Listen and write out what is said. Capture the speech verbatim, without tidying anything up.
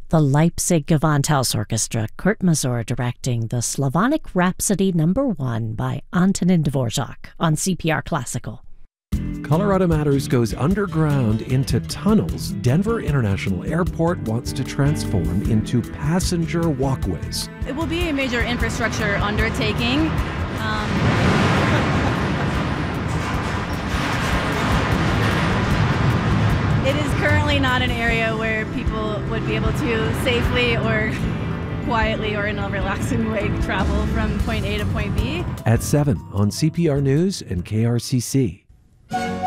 The Leipzig Gewandhaus Orchestra, Kurt Masur directing the Slavonic Rhapsody Number One by Antonin Dvorak on C P R Classical. Colorado Matters goes underground into tunnels Denver International Airport wants to transform into passenger walkways. It will be a major infrastructure undertaking. Um, it is currently not an area where people would be able to safely or quietly or in a relaxing way travel from point A to point B. At seven on C P R News and K R C C.